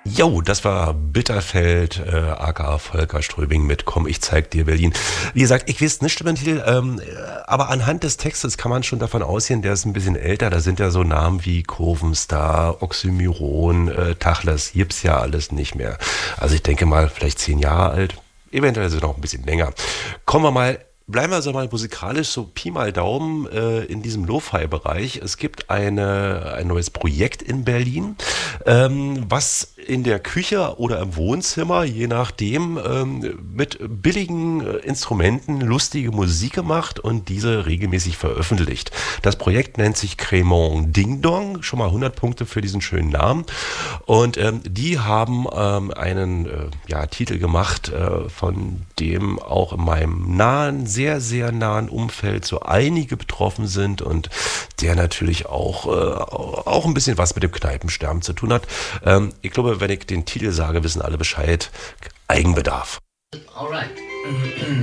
Jo, das war Bitterfeld, aka Volker Ströbing mit Komm, ich zeig dir Berlin. Wie gesagt, ich weiß nicht über den Titel, aber anhand des Textes kann man schon davon ausgehen, der ist ein bisschen älter. Da sind ja so Namen wie Kurvenstar, Oxymiron, Tachles, gibt's ja alles nicht mehr. Also ich denke mal, vielleicht 10 Jahre alt, eventuell sogar noch ein bisschen länger. Kommen wir mal. Bleiben wir so mal musikalisch, so Pi mal Daumen in diesem Lo-Fi-Bereich. Es gibt ein neues Projekt in Berlin, was in der Küche oder im Wohnzimmer, je nachdem, mit billigen Instrumenten lustige Musik macht und diese regelmäßig veröffentlicht. Das Projekt nennt sich Cremant Ding Dong, schon mal 100 Punkte für diesen schönen Namen. Und die haben einen Titel gemacht, von dem auch in meinem sehr, sehr nahen Umfeld so einige betroffen sind und der natürlich auch ein bisschen was mit dem Kneipensterben zu tun hat. Ich glaube, wenn ich den Titel sage, wissen alle Bescheid. Eigenbedarf. Alright.